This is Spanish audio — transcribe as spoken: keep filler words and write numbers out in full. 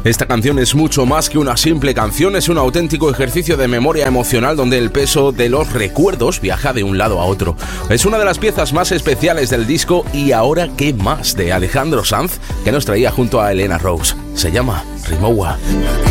Esta canción es mucho más que una simple canción, es un auténtico ejercicio de memoria emocional donde el peso de los recuerdos viaja de un lado a otro. Es una de las piezas más especiales del disco Y ahora qué más, de Alejandro Sanz, que nos traía junto a Elena Rose. Se llama Rimowa.